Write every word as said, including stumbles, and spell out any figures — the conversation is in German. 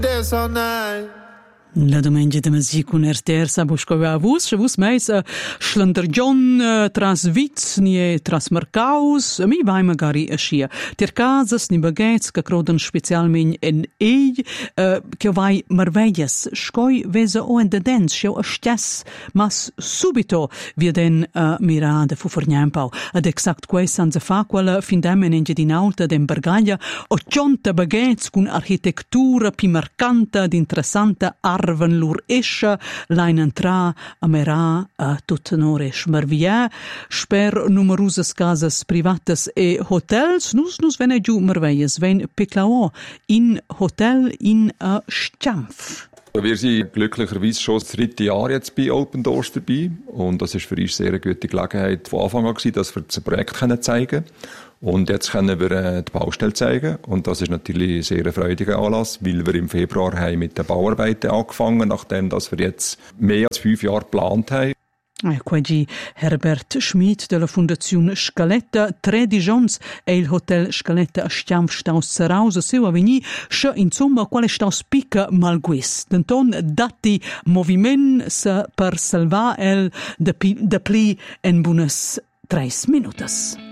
There's all night. La domenica de mesi con R T R sa buscova a vus, se vus meis uh, schlandergion uh, tras Vitz nie tras Marcaus, a mi vai magari a schia. Ter casas ni baguettes che croden specialment en ei, uh, che vai marveglias, scoi vesa o en de dens, scheu a stes, mas subito via den uh, mirade fu forniampau. Ad exact quais sanza fa quella findem en engia dinauta den Bargaglia, o cionta baguettes con architettura pi marcanta d'interessanta arven lur escha, lain entra a mera a tut noresch marvia, sper numerosas casas privatas e hotels, nus nus vene giù marveias, ven piclao in Hotel in a Stiampf. Wir sind glücklicherweise schon das dritte Jahr jetzt bei Open Doors dabei und das ist für uns sehr eine gute Gelegenheit von Anfang an gewesen, dass wir das Projekt können zeigen und jetzt können wir äh, die Baustelle zeigen und das ist natürlich ein sehr freudiger Anlass, weil wir im Februar haben mit den Bauarbeiten angefangen, nachdem dass wir jetzt mehr als fünf Jahre geplant haben. Quegi Herbert Schmid della Fondazione Scaletta, tre dijons e il Hotel Scaletta a Stiampf staus Zaraus a seu aveni, sche insomma quale staus pica malguis. Denton dati moviment se per salvar el de, de pli en bunas tres minutas.